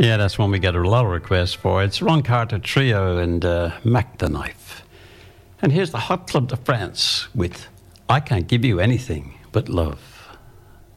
Yeah, that's one we get a lot of requests for. It's Ron Carter Trio and Mac the Knife. And here's the Hot Club de France with I Can't Give You Anything But Love.